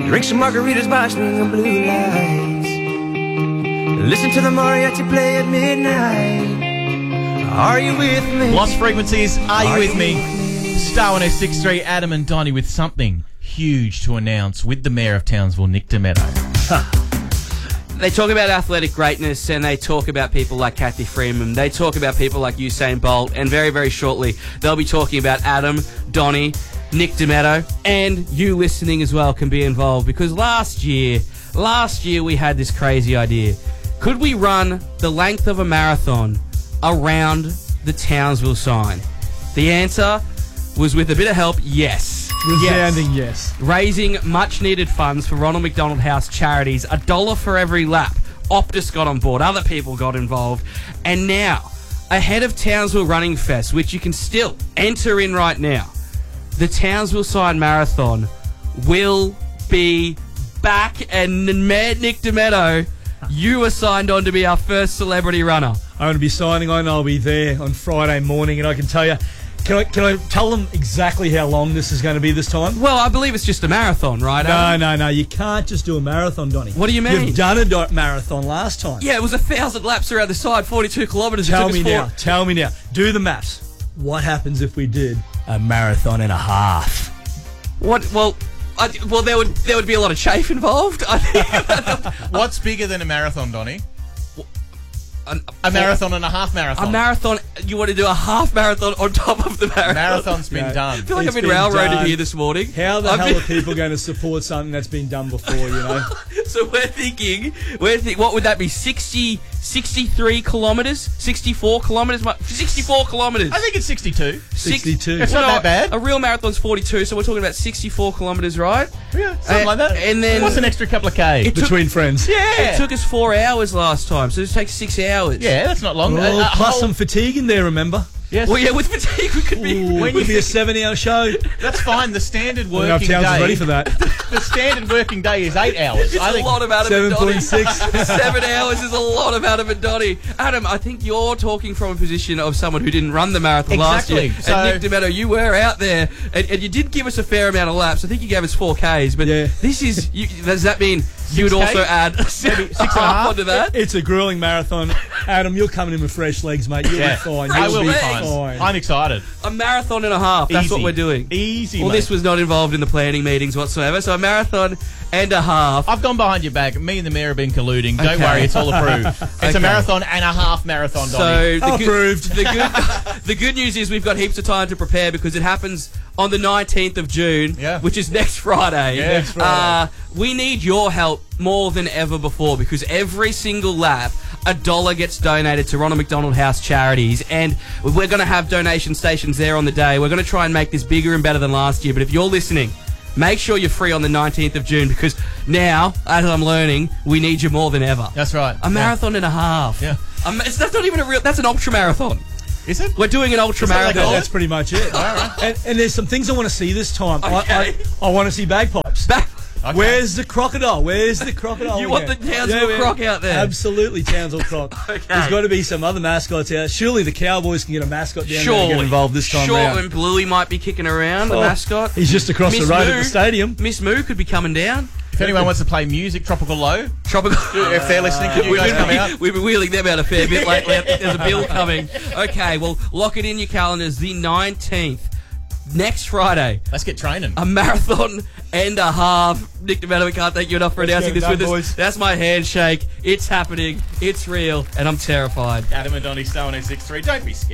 Drink some margaritas by swinging blue lights. Listen to the mariachi play at midnight. Are you with me? Lost Frequencies, Are You With Me? Star 106.3, Adam and Donnie with something huge to announce with the Mayor of Townsville, Nick Demetto. They talk about athletic greatness, and they talk about people like Kathy Freeman. They talk about people like Usain Bolt, and very, very shortly they'll be talking about Adam, Donnie, Nick Demetto, and you listening as well can be involved, because last year we had this crazy idea. Could we run the length of a marathon around the Townsville sign? The answer was, with a bit of help, yes. Resounding yes. Raising much-needed funds for Ronald McDonald House charities, $1 for every lap. Optus got on board, other people got involved, and now, ahead of Townsville Running Fest, which you can still enter in right now, the Townsville Sign Marathon will be back, and Mad Nick Demetto, you were signed on to be our first celebrity runner. I'm going to be signing on. I'll be there on Friday morning, and I can tell you, can I tell them exactly how long this is going to be this time? Well, I believe it's just a marathon, right? No. You can't just do a marathon, Donnie. What do you mean? You've done a marathon last time. Yeah, it was 1,000 laps around the side, 42 kilometres. Tell me now. Do the maths. What happens if we did a marathon and a half? What? Well, there would be a lot of chafe involved. What's bigger than a marathon, Donnie? A marathon and a half marathon. A marathon, you want to do a half marathon on top of the marathon? Marathon's been done. I feel like I've been railroaded here this morning. How the hell are people going to support something that's been done before, you know? So we're thinking, what would that be, 63 kilometres? 64 kilometres? 64 kilometres. I think it's 62. 62. It's not that bad. A real marathon's 42, so we're talking about 64 kilometres, right? Yeah, something like that. And then... What's an extra couple of K? Between friends. Yeah. It took us 4 hours last time, so it takes 6 hours. Yeah, that's not long. Plus some fatigue in there, remember? Yes. Well, yeah, with fatigue we could be... When you be a 7-hour show. That's fine. The standard working Townsville's day... ready for that. The standard working day is 8 hours. It's a lot of Adam and Donnie. 7.6. 7 hours is a lot of Adam and Donnie. Adam, I think you're talking from a position of someone who didn't run the marathon last year. So, and Nick Demetto, you were out there, and you did give us a fair amount of laps. I think you gave us 4Ks, but this is... does that mean you would also add maybe 6.5 onto that? It's a grueling marathon. Adam, you're coming in with fresh legs, mate. You'll be fine. I will be fine. I'm excited. A marathon and a half. That's what we're doing. Easy, Well, mate. this was not involved in the planning meetings whatsoever. So a marathon and a half. I've gone behind your back. Me and the mayor have been colluding. Don't worry, it's all approved. It's a marathon and a half marathon, Donnie. So approved. The good news is we've got heaps of time to prepare, because it happens on the 19th of June, which is next Friday. Yeah, next Friday. We need your help more than ever before, because every single lap, $1 gets donated to Ronald McDonald House charities, and we're going to have donation stations there on the day. We're going to try and make this bigger and better than last year, but if you're listening, make sure you're free on the 19th of June, because now, as I'm learning, we need you more than ever. That's right. A marathon and a half. Yeah. That's not even a real... That's an ultra marathon. Is it? We're doing an ultra marathon. That's pretty much it. And there's some things I want to see this time. Okay. I want to see bagpipes. Okay. Where's the crocodile? Where's the crocodile? You want the Townsville croc out there? Absolutely, Townsville croc. Okay. There's got to be some other mascots out. Surely the Cowboys can get a mascot down there and get involved this time round. And Bluey might be kicking around, the mascot. He's just across the road at the stadium. Miss Moo could be coming down. If anyone wants to play music, Tropical Low, if they're listening, can you guys come out? We've been wheeling them out a fair bit lately. There's a bill coming. Okay, well, lock it in your calendars. The 19th. Next Friday. Let's get training. A marathon and a half. Nick Demetto, we can't thank you enough for announcing this with us. Boys. That's my handshake. It's happening. It's real. And I'm terrified. Adam and Donnie, Star 106.3. Don't be scared.